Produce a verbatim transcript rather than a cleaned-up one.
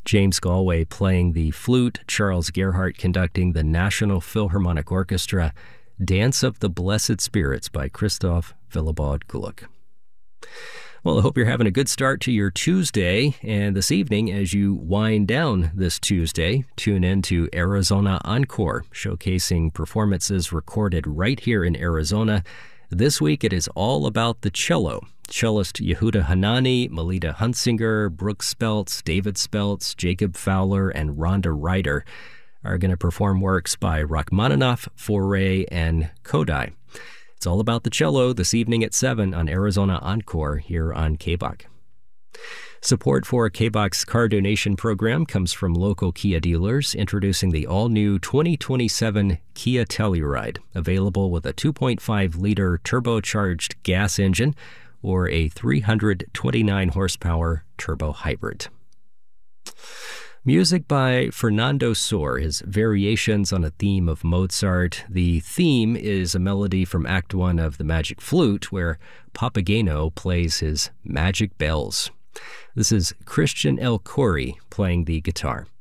James Galway playing the flute, Charles Gerhardt conducting the National Philharmonic Orchestra, Dance of the Blessed Spirits by Christoph Willibald Gluck. Well, I hope you're having a good start to your Tuesday, and this evening, as you wind down this Tuesday, tune in to Arizona Encore, showcasing performances recorded right here in Arizona. This week, it is all about the cello. Cellist Yehuda Hanani, Melita Hunsinger, Brooke Speltz, David Speltz, Jacob Fowler, and Rhonda Ryder are going to perform works by Rachmaninoff, Fauré, and Kodály. It's all about the cello this evening at seven on Arizona Encore here on K B O C. Support for K B O C's car donation program comes from local Kia dealers introducing the all-new twenty twenty-seven Kia Telluride, available with a two point five liter turbocharged gas engine or a three hundred twenty-nine horsepower turbo hybrid. Music by Fernando Sor, his variations on a theme of Mozart. The theme is a melody from Act One of The Magic Flute, where Papageno plays his magic bells. This is Christian El Khoury playing the guitar.